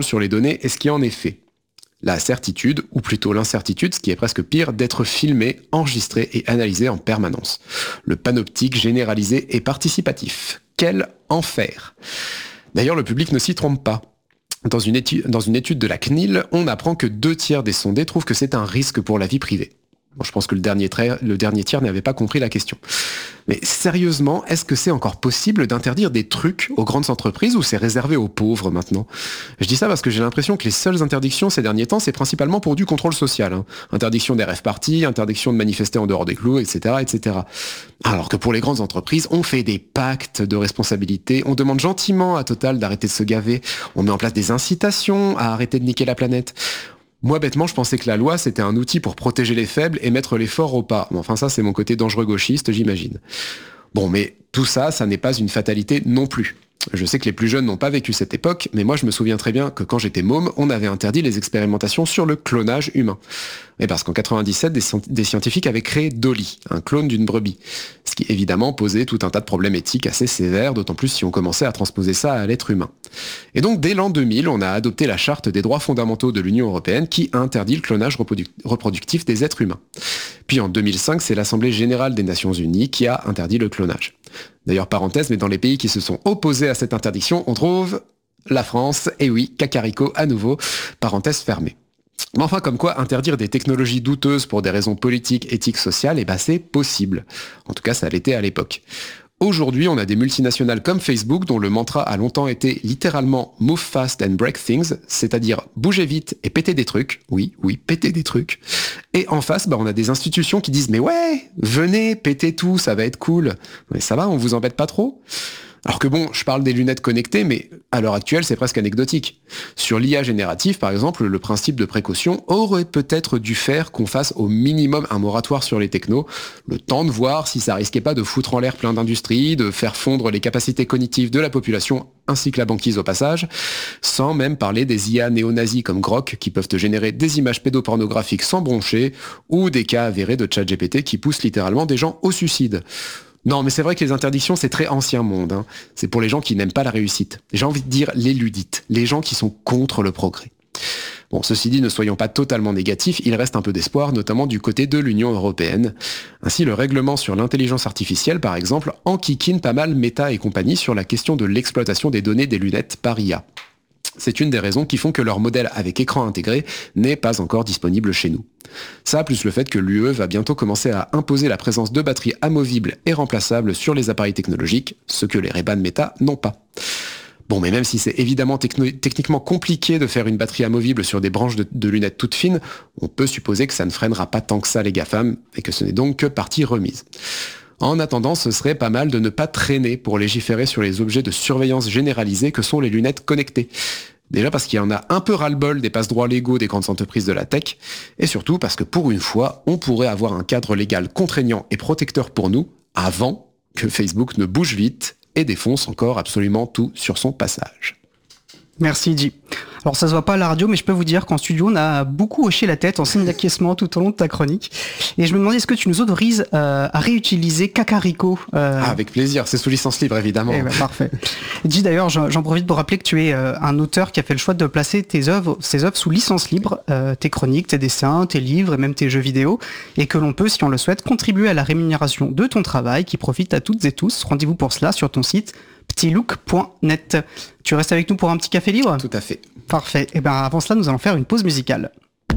sur les données et ce qui en est fait. La certitude, ou plutôt l'incertitude, ce qui est presque pire, d'être filmé, enregistré et analysé en permanence. Le panoptique généralisé et participatif. Quel enfer! D'ailleurs, le public ne s'y trompe pas. Dans une étude de la CNIL, on apprend que 2/3 des sondés trouvent que c'est un risque pour la vie privée. Bon, je pense que le dernier tiers n'avait pas compris la question. Mais sérieusement, est-ce que c'est encore possible d'interdire des trucs aux grandes entreprises ou c'est réservé aux pauvres maintenant ? Je dis ça parce que j'ai l'impression que les seules interdictions ces derniers temps, c'est principalement pour du contrôle social. Interdiction des rave parties, interdiction de manifester en dehors des clous, etc., etc. Alors que pour les grandes entreprises, on fait des pactes de responsabilité, on demande gentiment à Total d'arrêter de se gaver, on met en place des incitations à arrêter de niquer la planète. Moi, bêtement, je pensais que la loi, c'était un outil pour protéger les faibles et mettre les forts au pas. Bon, enfin, ça, c'est mon côté dangereux gauchiste, j'imagine. Bon, mais tout ça, ça n'est pas une fatalité non plus. Je sais que les plus jeunes n'ont pas vécu cette époque, mais moi je me souviens très bien que quand j'étais môme, on avait interdit les expérimentations sur le clonage humain. Et parce qu'en 97, des scientifiques avaient créé Dolly, un clone d'une brebis. Ce qui évidemment posait tout un tas de problèmes éthiques assez sévères, d'autant plus si on commençait à transposer ça à l'être humain. Et donc dès l'an 2000, on a adopté la charte des droits fondamentaux de l'Union européenne qui interdit le clonage reproductif des êtres humains. Puis en 2005, c'est l'Assemblée générale des Nations unies qui a interdit le clonage. D'ailleurs, parenthèse, mais dans les pays qui se sont opposés à cette interdiction, on trouve la France, et oui, cacarico à nouveau, parenthèse fermée. Mais enfin, comme quoi, interdire des technologies douteuses pour des raisons politiques, éthiques, sociales, eh ben c'est possible. En tout cas, ça l'était à l'époque. Aujourd'hui, on a des multinationales comme Facebook dont le mantra a longtemps été littéralement « move fast and break things », c'est-à-dire bouger vite et péter des trucs. Oui, péter des trucs. Et en face, on a des institutions qui disent « mais ouais, venez, pétez tout, ça va être cool ». Mais ça va, on vous embête pas trop ? Alors que bon, je parle des lunettes connectées, mais à l'heure actuelle, c'est presque anecdotique. Sur l'IA générative, par exemple, le principe de précaution aurait peut-être dû faire qu'on fasse au minimum un moratoire sur les technos, le temps de voir si ça risquait pas de foutre en l'air plein d'industries, de faire fondre les capacités cognitives de la population, ainsi que la banquise au passage, sans même parler des IA néo-nazis comme Grok, qui peuvent te générer des images pédopornographiques sans broncher, ou des cas avérés de ChatGPT qui poussent littéralement des gens au suicide. Non, mais c'est vrai que les interdictions, c'est très ancien monde. C'est pour les gens qui n'aiment pas la réussite. J'ai envie de dire les ludites, les gens qui sont contre le progrès. Bon, ceci dit, ne soyons pas totalement négatifs, il reste un peu d'espoir, notamment du côté de l'Union européenne. Ainsi, le règlement sur l'intelligence artificielle, par exemple, enquiquine pas mal Meta et compagnie sur la question de l'exploitation des données des lunettes par IA. C'est une des raisons qui font que leur modèle avec écran intégré n'est pas encore disponible chez nous. Ça, plus le fait que l'UE va bientôt commencer à imposer la présence de batteries amovibles et remplaçables sur les appareils technologiques, ce que les Ray-Ban Meta n'ont pas. Bon, mais même si c'est évidemment techniquement compliqué de faire une batterie amovible sur des branches de lunettes toutes fines, on peut supposer que ça ne freinera pas tant que ça les GAFAM, et que ce n'est donc que partie remise. En attendant, ce serait pas mal de ne pas traîner pour légiférer sur les objets de surveillance généralisée que sont les lunettes connectées. Déjà parce qu'il y en a un peu ras-le-bol des passe-droits légaux des grandes entreprises de la tech, et surtout parce que pour une fois, on pourrait avoir un cadre légal contraignant et protecteur pour nous, avant que Facebook ne bouge vite et défonce encore absolument tout sur son passage. Merci J. Alors ça se voit pas à la radio, mais je peux vous dire qu'en studio, on a beaucoup hoché la tête en signe d'acquiescement tout au long de ta chronique. Et je me demandais, est-ce que tu nous autorises à réutiliser Cacarico Avec plaisir, c'est sous licence libre évidemment. Eh ben, parfait. J, d'ailleurs, j'en profite pour rappeler que tu es un auteur qui a fait le choix de placer ses œuvres sous licence libre, tes chroniques, tes dessins, tes livres et même tes jeux vidéo, et que l'on peut, si on le souhaite, contribuer à la rémunération de ton travail qui profite à toutes et tous. Rendez-vous pour cela sur ton site petitlook.net. Tu restes avec nous pour un petit café libre ? Tout à fait. Parfait. Et bien avant cela, nous allons faire une pause musicale.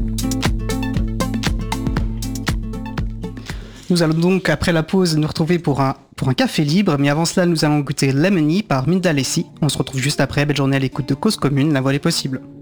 Nous allons donc, après la pause, nous retrouver pour un café libre. Mais avant cela, nous allons goûter Lemony par Minda Lessi. On se retrouve juste après. Belle journée à l'écoute de Cause Commune. La voile est possible.